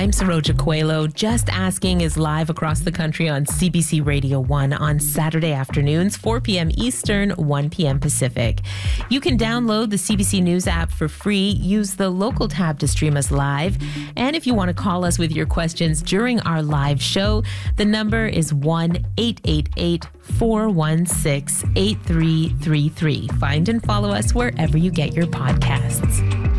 I'm Saroja Coelho. Just Asking is live across the country on CBC Radio 1 on Saturday afternoons, 4 p.m. Eastern, 1 p.m. Pacific. You can download the CBC News app for free. Use the local tab to stream us live. And if you want to call us with your questions during our live show, the number is 1-888-416-8333. Find and follow us wherever you get your podcasts.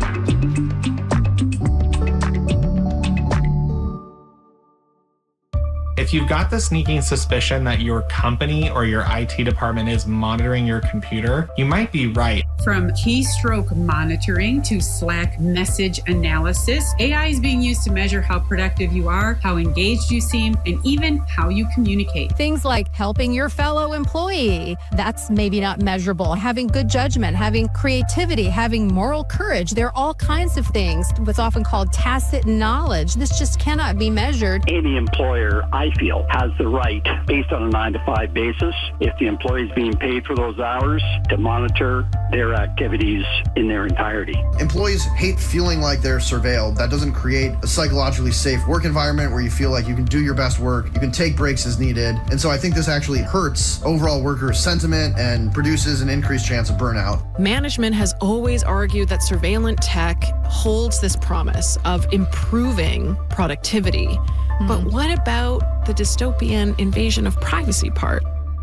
If you've got the sneaking suspicion that your company or your IT department is monitoring your computer, you might be right. From keystroke monitoring to Slack message analysis, AI is being used to measure how productive you are, how engaged you seem, and even how you communicate. Things like helping your fellow employee, that's maybe not measurable. Having good judgment, having creativity, having moral courage, there are all kinds of things. What's often called tacit knowledge. This just cannot be measured. Any employer, I feel, has the right, based on a 9-to-5 basis, if the employee is being paid for those hours, to monitor their activities in their entirety. Employees hate feeling like they're surveilled. That doesn't create a psychologically safe work environment where you feel like you can do your best work, you can take breaks as needed. And so I think this actually hurts overall worker sentiment and produces an increased chance of burnout. Management has always argued that surveillance tech holds this promise of improving productivity. But what about the dystopian invasion of privacy part?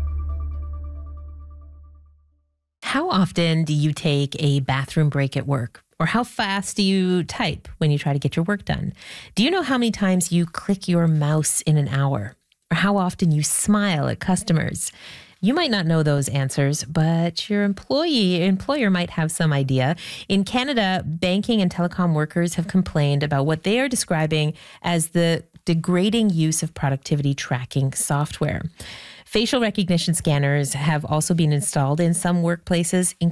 How often do you take a bathroom break at work? Or how fast do you type when you try to get your work done? Do you know how many times you click your mouse in an hour? Or how often you smile at customers? You might not know those answers, but your employer might have some idea. In Canada, banking and telecom workers have complained about what they are describing as the degrading use of productivity tracking software. Facial recognition scanners have also been installed in some workplaces,